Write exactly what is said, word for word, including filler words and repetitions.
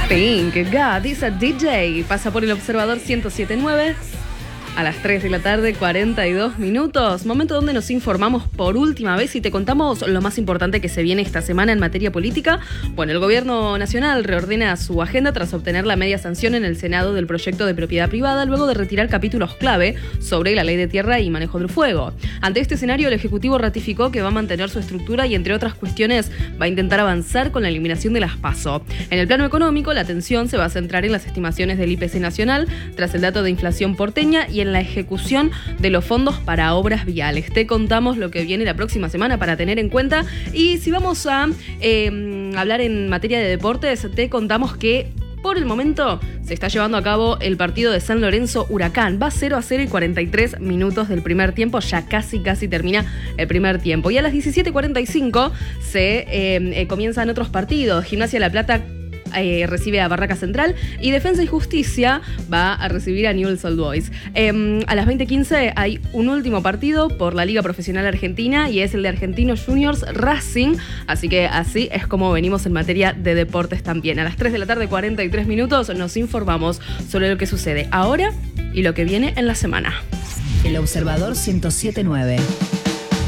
Pink, God is a D J. Pasa por el Observador ciento siete punto nueve. A las tres de la tarde, cuarenta y dos minutos. Momento donde nos informamos por última vez y te contamos lo más importante que se viene esta semana en materia política. Bueno, el gobierno nacional reordena su agenda tras obtener la media sanción en el Senado del proyecto de propiedad privada, luego de retirar capítulos clave sobre la ley de tierra y manejo del fuego. Ante este escenario, el Ejecutivo ratificó que va a mantener su estructura y, entre otras cuestiones, va a intentar avanzar con la eliminación de las PASO. En el plano económico, la atención se va a centrar en las estimaciones del I P C nacional, tras el dato de inflación porteña y en la ejecución de los fondos para obras viales. Te contamos lo que viene la próxima semana para tener en cuenta. Y si vamos a eh, hablar en materia de deportes, te contamos que por el momento se está llevando a cabo el partido de San Lorenzo Huracán. Va cero a cero y cuarenta y tres minutos del primer tiempo. Ya casi, casi termina el primer tiempo. Y a las diecisiete cuarenta y cinco se eh, eh, comienzan otros partidos. Gimnasia de La Plata Eh, recibe a Barraca Central y Defensa y Justicia va a recibir a Newell's Old Boys. Eh, a las veinte quince hay un último partido por la Liga Profesional Argentina y es el de Argentinos Juniors Racing, así que así es como venimos en materia de deportes también. A las tres de la tarde, cuarenta y tres minutos, nos informamos sobre lo que sucede ahora y lo que viene en la semana. El Observador ciento siete punto nueve.